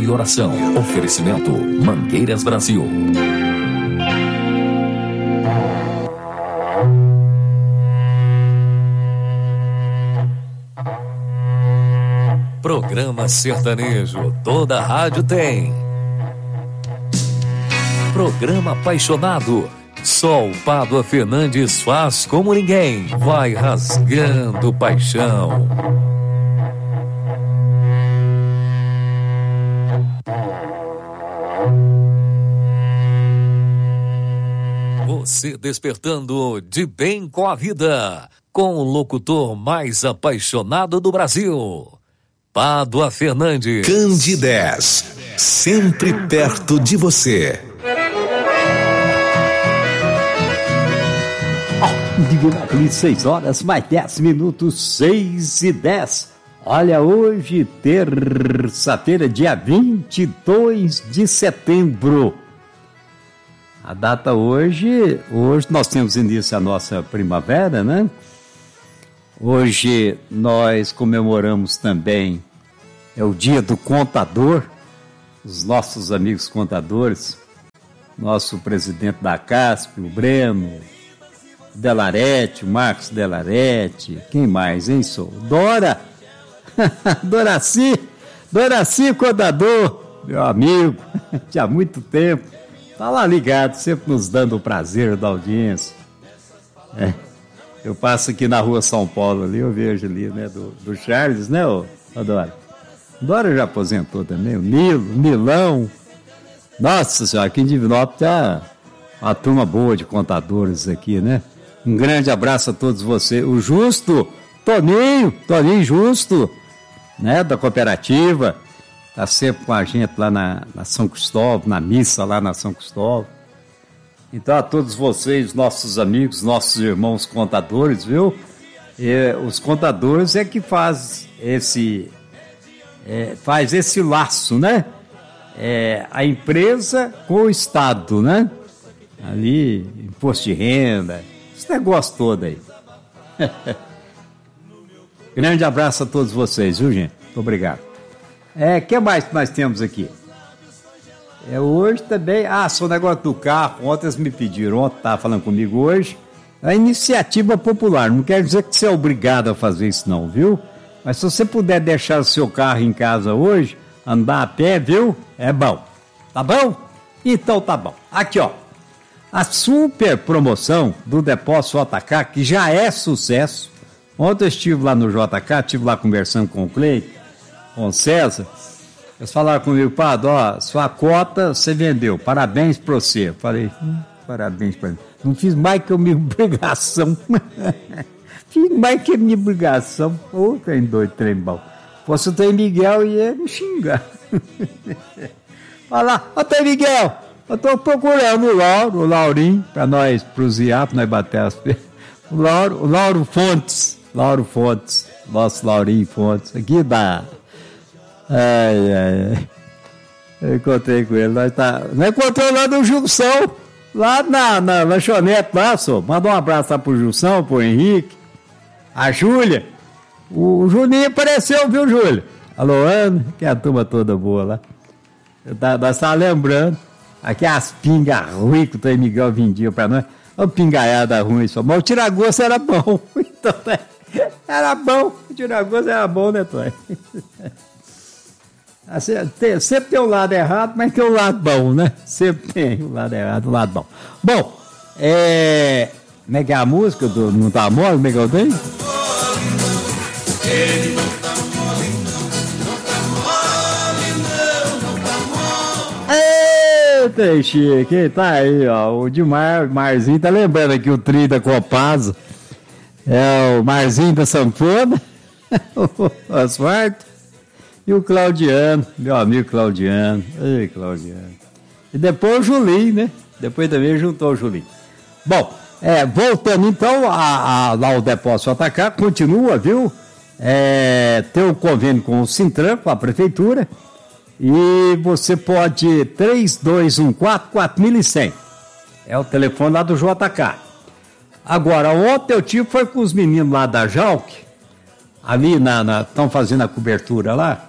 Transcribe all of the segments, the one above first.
melhoração. Oferecimento Mangueiras Brasil. Programa sertanejo, toda rádio tem. Programa apaixonado, só o Pádua Fernandes faz como ninguém. Vai rasgando paixão. Você despertando de bem com a vida, com o locutor mais apaixonado do Brasil, Pádua Fernandes. Candidez, sempre perto de você. Divina 6 horas, mais 10 minutos, 6:10. Olha, hoje, terça-feira, dia 22 de setembro. A data hoje nós temos início a nossa primavera, né? Hoje nós comemoramos também, é o dia do contador, os nossos amigos contadores, nosso presidente da CASP, o Breno, Delarete, o Marcos Delarete, quem mais, hein, sou? Dora, Doraci contador, meu amigo, tinha muito tempo. Tá lá ligado, sempre nos dando o prazer da audiência. Eu passo aqui na rua São Paulo ali, eu vejo ali, né, do Charles, né, ô Dora? Dora já aposentou também, o Nilão. Nossa senhora, aqui em Divinópolis tá uma turma boa de contadores aqui, né? Um grande abraço a todos vocês. O Justo, Toninho Justo, né, da cooperativa. Está sempre com a gente lá na São Cristóvão, na missa lá na São Cristóvão. Então, a todos vocês, nossos amigos, nossos irmãos contadores, viu? Os contadores é que faz esse laço, né? A empresa com o Estado, né? Ali, imposto de renda, esse negócio todo aí. Grande abraço a todos vocês, viu, gente? Muito obrigado. Que mais que nós temos aqui? Hoje também, só o negócio do carro, ontem eles me pediram, ontem estava falando comigo hoje, a iniciativa popular, não quer dizer que você é obrigado a fazer isso não, viu? Mas se você puder deixar o seu carro em casa hoje, andar a pé, viu? É bom, tá bom? Então tá bom. Aqui, ó, a super promoção do Depósito JK, que já é sucesso. Ontem eu estive lá no JK, estive lá conversando com o Cleiton, com o César, eles falaram comigo, Pádua, ó, sua cota você vendeu, parabéns pra você. Eu falei, parabéns pra mim. Não fiz mais que a minha obrigação. Fiz mais que a minha obrigação. Trem doido, trem bom. Fosse o Trem Miguel ia me xingar. Olha lá, Trem Miguel, eu tô procurando o Laurinho, pra nós prosear, pra nós bater as pernas. O Lauro Fontes, nosso Laurinho Fontes, aqui da... Eu encontrei com ele, nós encontramos lá no Jussão, lá na lanchonete lá, só. Manda um abraço lá pro Jussão, pro Henrique, a Júlia, o Juninho apareceu, viu, Júlia? Alô, Ana, que é a turma toda boa lá. Nós estávamos lembrando, aqui as pingas ruins que o Trem Miguel vendia pra nós, uma pingaiada ruim só, mas o tira-gosto era bom, então era bom, o tira-gosto era bom, né, Tony? Sempre tem o lado errado, mas tem o lado bom, né? Sempre tem o lado errado, o lado bom. Bom, como é que é a música do Não Tá Mole? Como é que eu tenho? Ele não tá mole, não tá mole. Eita, Chique, tá aí, ó. O Marzinho tá lembrando aqui o trio da Copasa. É o Marzinho da Sanfona, o Asfarto. E o Claudiano, meu amigo Claudiano. Ei, Claudiano. E depois o Julinho, né? Depois também juntou o Julinho. Bom, voltando então lá o Depósito JK, continua, viu? Tem um convênio com o Sintran, com a prefeitura. E você pode 3214-4100. É o telefone lá do JK. Agora, ontem eu tive, foi com os meninos lá da Jalc. Ali estão fazendo a cobertura lá.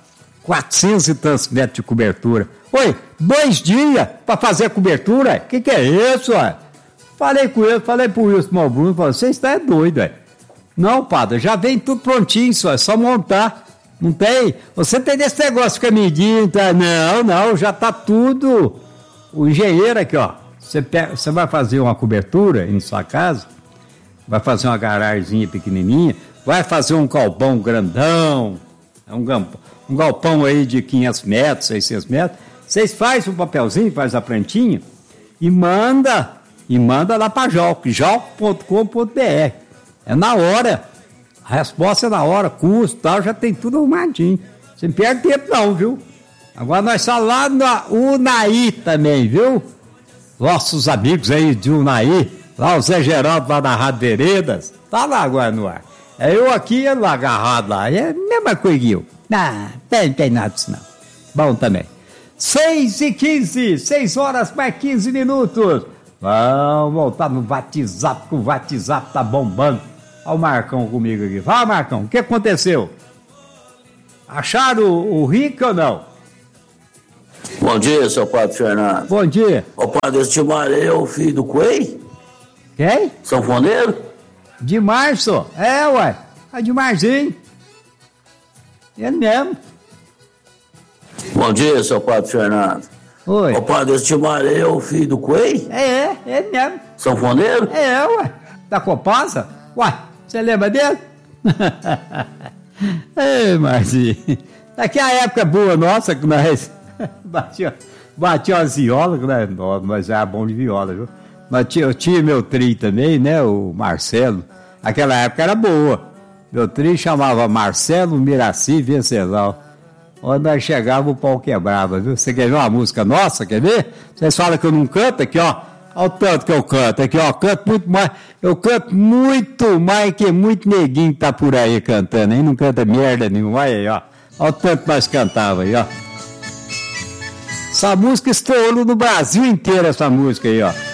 400 e tantos metros de cobertura. Oi, 2 dias para fazer a cobertura? Que é isso, ué? Falei com ele, falei pro Wilson Malbruno, falei, você está doido, ué. Não, padre, já vem tudo prontinho, é só montar. Não tem? Você tem desse negócio, fica medindo, tá? Não, já tá tudo. O engenheiro aqui, ó, você vai fazer uma cobertura em sua casa, vai fazer uma garagemzinha pequenininha, vai fazer um galpão grandão, um galpão aí de 500 metros, 600 metros, vocês fazem um papelzinho, faz a plantinha e manda lá para jalco.com.br. É na hora. A resposta é na hora, custo e tal, já tem tudo arrumadinho. Você não perde tempo não, viu? Agora nós estamos lá na Unai também, viu? Nossos amigos aí de Unai, lá o Zé Geraldo lá na Rádio Veredas, tá lá agora no ar. É eu aqui e ele lá agarrado lá, é a mesma coisa que eu. Não tem nada disso não. Bom também. 6h15, 6 horas mais 15 minutos. Vamos voltar no WhatsApp, que o WhatsApp tá bombando. Olha o Marcão comigo aqui. Fala, Marcão, o que aconteceu? Acharam o Rick ou não? Bom dia, seu Padre Fernando. Bom dia. Ô Padre, esse Timaré é o filho do Coelho? Quem? Sanfoneiro? De março? É, ué. É de Marzinho. Ele mesmo. Bom dia, seu Padre Fernando. Oi. Ô Padre, esse Timaré é o filho do Coelho? É, ele mesmo. Sanfoneiro? É, ué. Da Copasa? Ué, você lembra dele? Ei, Marzinho. Daqui a época boa nossa, que nós batia as violas, né? Nós era bom de viola, viu? Mas eu tinha meu trio também, né? O Marcelo. Aquela época era boa. Meu trio chamava Marcelo, Miraci, Venceslau. Onde nós chegávamos, o pau quebrava, viu? Você quer ver uma música nossa, quer ver? Vocês falam que eu não canto aqui, ó. Olha o tanto que eu canto aqui, ó. Eu canto muito mais que muito neguinho que tá por aí cantando, hein? Não canta merda nenhuma. Olha aí, ó. Olha o tanto que nós cantava aí, ó. Essa música estourou no Brasil inteiro, essa música aí, ó.